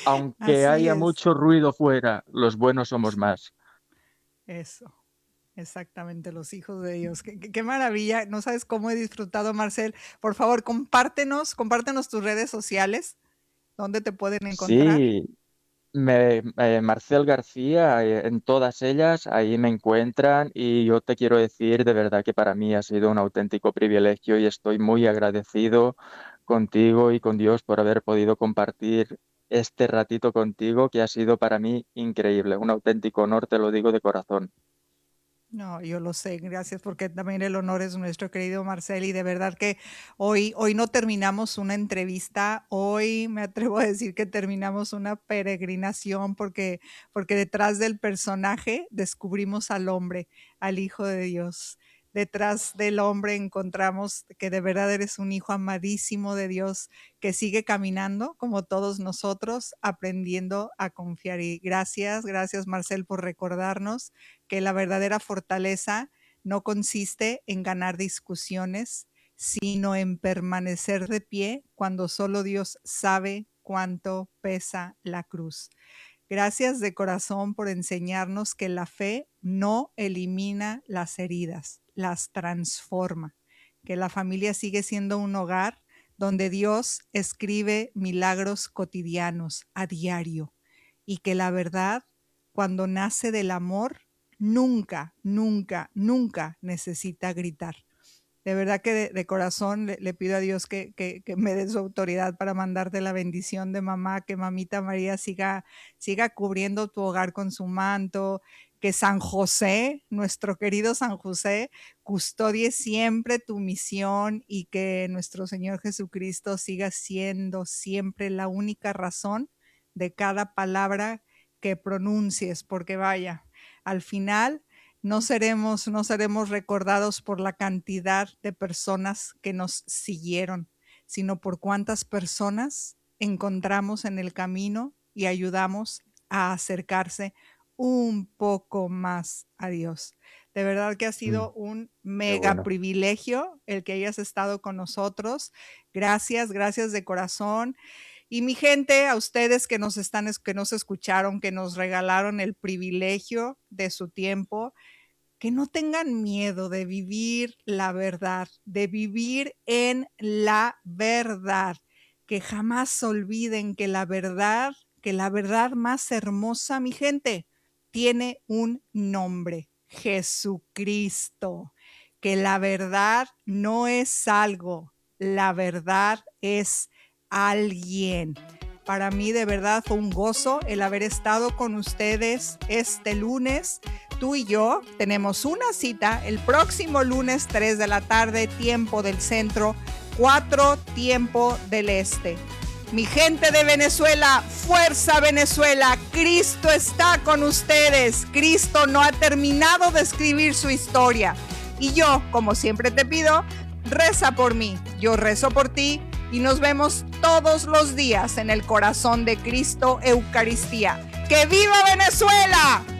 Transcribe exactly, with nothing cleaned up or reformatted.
Aunque Así haya es, mucho ruido fuera, los buenos somos más. eso. Exactamente, los hijos de Dios. Qué, qué- qué maravilla. No sabes cómo he disfrutado, Marcel. Por favor, compártenos, compártenos tus redes sociales, dónde te pueden encontrar. Sí, me, eh, Marcel García, eh, en todas ellas, ahí me encuentran y yo te quiero decir de verdad que para mí ha sido un auténtico privilegio y estoy muy agradecido contigo y con Dios por haber podido compartir este ratito contigo que ha sido para mí increíble, un auténtico honor, te lo digo de corazón. No, yo lo sé, gracias porque también el honor es nuestro, querido Marcel, y de verdad que hoy, hoy no terminamos una entrevista, hoy me atrevo a decir que terminamos una peregrinación porque, porque detrás del personaje descubrimos al hombre, al Hijo de Dios. Detrás del hombre encontramos que de verdad eres un hijo amadísimo de Dios que sigue caminando como todos nosotros, aprendiendo a confiar. Y gracias, gracias Marcel por recordarnos que la verdadera fortaleza no consiste en ganar discusiones, sino en permanecer de pie cuando solo Dios sabe cuánto pesa la cruz. Gracias de corazón por enseñarnos que la fe no elimina las heridas, las transforma, que la familia sigue siendo un hogar donde Dios escribe milagros cotidianos a diario y que la verdad, cuando nace del amor, nunca, nunca, nunca necesita gritar. De verdad que de, de corazón le, le, pido a Dios que, que, que, me dé su autoridad para mandarte la bendición de mamá, que mamita María siga, siga cubriendo tu hogar con su manto, que San José, nuestro querido San José, custodie siempre tu misión y que nuestro Señor Jesucristo siga siendo siempre la única razón de cada palabra que pronuncies, porque vaya, al final no seremos, no seremos recordados por la cantidad de personas que nos siguieron, sino por cuántas personas encontramos en el camino y ayudamos a acercarse un poco más a Dios. De verdad que ha Mm, sido un qué mega bueno. privilegio el que hayas estado con nosotros. Gracias, gracias de corazón. Y mi gente, a ustedes que nos están, que nos escucharon, que nos regalaron el privilegio de su tiempo, que no tengan miedo de vivir la verdad, de vivir en la verdad, que jamás olviden que la verdad, que la verdad más hermosa, mi gente, tiene un nombre, Jesucristo, que la verdad no es algo, la verdad es alguien. Para mí de verdad fue un gozo el haber estado con ustedes este lunes. Tú y yo tenemos una cita el próximo lunes tres de la tarde, tiempo del centro, cuatro tiempo del este. Mi gente de Venezuela, fuerza Venezuela, Cristo está con ustedes. Cristo no ha terminado de escribir su historia. Y yo, como siempre te pido, reza por mí, yo rezo por ti y nos vemos todos los días en el corazón de Cristo Eucaristía. ¡Que viva Venezuela!